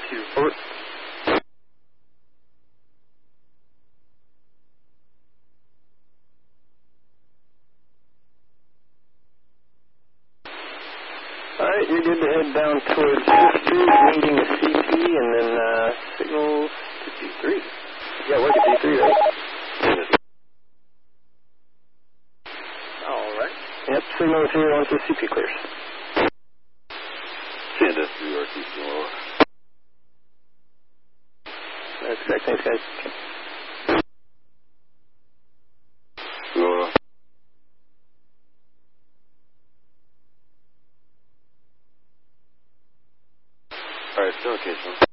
2. Over. Alright, you're good to head down towards 5th Street, meeting the CP, and then signals to D3. Yeah, work at D3, right? Alright. Yep, signal with here once the CP clears. Send us through RTC. That's correct, thanks guys. Alright, still occasional.